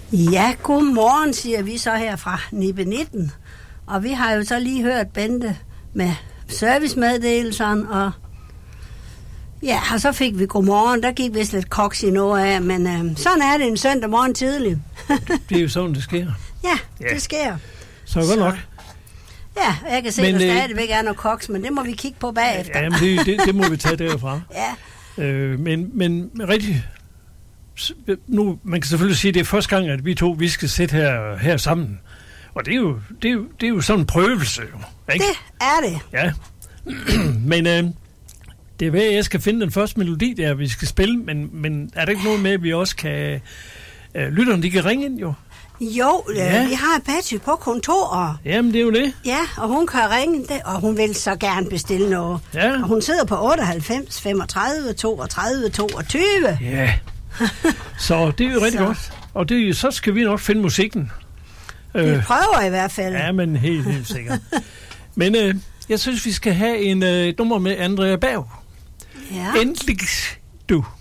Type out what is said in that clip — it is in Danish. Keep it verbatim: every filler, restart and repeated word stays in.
Ja, godmorgen, siger vi så her fra Nibe nitten. Og vi har jo så lige hørt Bente med servicemeddelelserne, og ja, og så fik vi godmorgen. Der gik vist lidt koks i noget af, men øh, sådan er det en søndag morgen tidlig. Det er jo sådan, det sker. Ja, ja. Det sker. Så godt nok. Ja, jeg kan se, at der øh, stadigvæk er noget koks, men det må vi kigge på bagefter. Ja, men det, det, det må vi tage derfra. Ja. Øh, men, men rigtig... Nu, man kan selvfølgelig sige, at det er første gang, at vi to vi skal sætte her, her sammen. Og det er jo, det er jo, det er jo sådan en prøvelse. Ikke? Det er det. Ja. Men øh, det er ved, at jeg skal finde den første melodi, der vi skal spille. Men, men er der ikke noget med, at vi også kan... Øh, lytterne, de kan ringe ind, jo? Jo, øh, ja. Vi har Patsy på kontoret. Jamen, det er jo det. Ja, og hun kan ringe, det, og hun vil så gerne bestille noget. Ja. Og hun sidder på otteoghalvfems femogtredive toogtredive toogtyve. Ja. Så det er jo rigtig så. Godt. Og det, så skal vi nok finde musikken. Vi øh, prøver i hvert fald. Ja, men helt, helt sikkert. Men øh, jeg synes, vi skal have en øh, nummer med Andrea Berg. Ja. Endelig du.